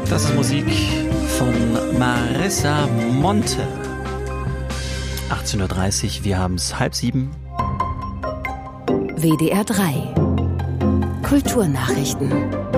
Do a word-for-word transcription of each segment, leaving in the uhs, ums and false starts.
Das ist Musik von Marissa Monte. achtzehn Uhr dreißig, wir haben es halb sieben. W D R drei Kulturnachrichten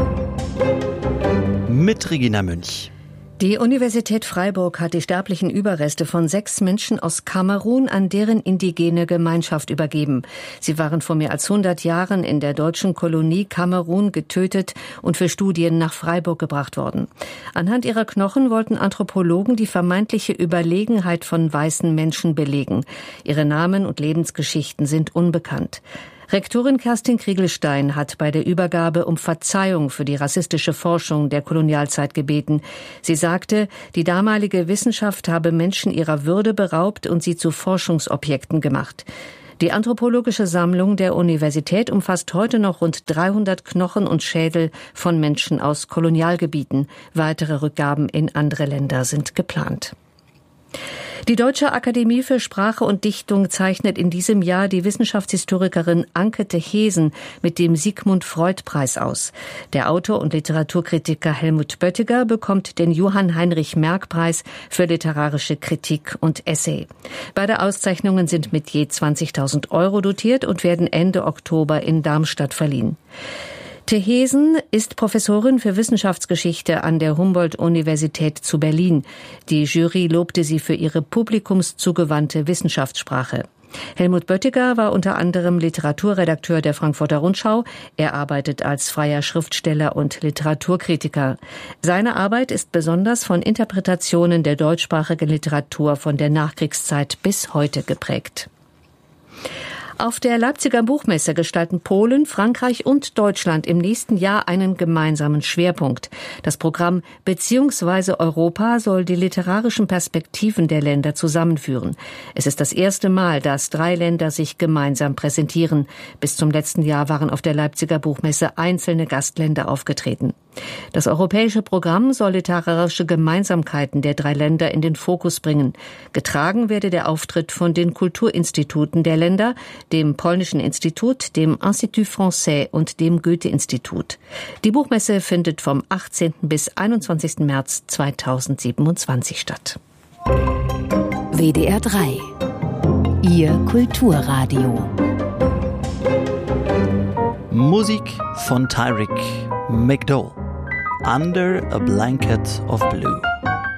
Mit Regina Münch. Die Universität Freiburg hat die sterblichen Überreste von sechs Menschen aus Kamerun an deren indigene Gemeinschaft übergeben. Sie waren vor mehr als hundert Jahren in der deutschen Kolonie Kamerun getötet und für Studien nach Freiburg gebracht worden. Anhand ihrer Knochen wollten Anthropologen die vermeintliche Überlegenheit von weißen Menschen belegen. Ihre Namen und Lebensgeschichten sind unbekannt. Rektorin Kerstin Kriegelstein hat bei der Übergabe um Verzeihung für die rassistische Forschung der Kolonialzeit gebeten. Sie sagte, die damalige Wissenschaft habe Menschen ihrer Würde beraubt und sie zu Forschungsobjekten gemacht. Die anthropologische Sammlung der Universität umfasst heute noch rund dreihundert Knochen und Schädel von Menschen aus Kolonialgebieten. Weitere Rückgaben in andere Länder sind geplant. Die Deutsche Akademie für Sprache und Dichtung zeichnet in diesem Jahr die Wissenschaftshistorikerin Anke Tehesen mit dem Sigmund-Freud-Preis aus. Der Autor und Literaturkritiker Helmut Böttiger bekommt den Johann-Heinrich-Merck-Preis für literarische Kritik und Essay. Beide Auszeichnungen sind mit je zwanzigtausend Euro dotiert und werden Ende Oktober in Darmstadt verliehen. Tehesen ist Professorin für Wissenschaftsgeschichte an der Humboldt-Universität zu Berlin. Die Jury lobte sie für ihre publikumszugewandte Wissenschaftssprache. Helmut Böttiger war unter anderem Literaturredakteur der Frankfurter Rundschau. Er arbeitet als freier Schriftsteller und Literaturkritiker. Seine Arbeit ist besonders von Interpretationen der deutschsprachigen Literatur von der Nachkriegszeit bis heute geprägt. Auf der Leipziger Buchmesse gestalten Polen, Frankreich und Deutschland im nächsten Jahr einen gemeinsamen Schwerpunkt. Das Programm Beziehungsweise Europa soll die literarischen Perspektiven der Länder zusammenführen. Es ist das erste Mal, dass drei Länder sich gemeinsam präsentieren. Bis zum letzten Jahr waren auf der Leipziger Buchmesse einzelne Gastländer aufgetreten. Das europäische Programm soll literarische Gemeinsamkeiten der drei Länder in den Fokus bringen. Getragen werde der Auftritt von den Kulturinstituten der Länder, dem Polnischen Institut, dem Institut Français und dem Goethe-Institut. Die Buchmesse findet vom achtzehnten bis einundzwanzigsten März zweitausendsiebenundzwanzig statt. W D R drei Ihr Kulturradio. Musik von Tyrick McDowell. Under a Blanket of Blue.